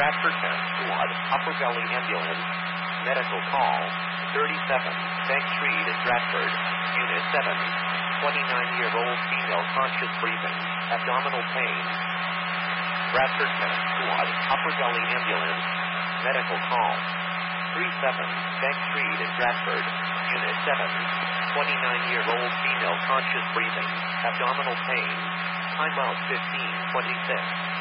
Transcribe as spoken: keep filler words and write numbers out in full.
Bradford ten Squad, Upper Valley Ambulance, medical call, thirty-seven, Bank Street in Bradford, Unit seven, twenty-nine-year-old female conscious breathing, abdominal pain. Bradford ten Squad, Upper Valley Ambulance, medical call, thirty-seven, Bank Street in Bradford, Unit seven, twenty-nine-year-old female conscious breathing, abdominal pain, timeout fifteen twenty-six.